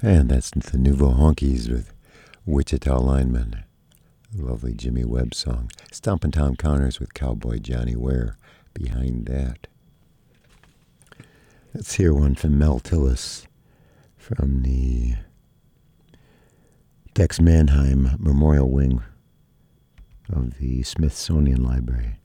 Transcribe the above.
And that's the Nouveau Honkies with Wichita Lineman. Lovely Jimmy Webb song. Stompin' Tom Connors with Cowboy Johnny Ware behind that. Let's hear one from Mel Tillis from the Tex Mannheim Memorial Wing of the Smithsonian Library.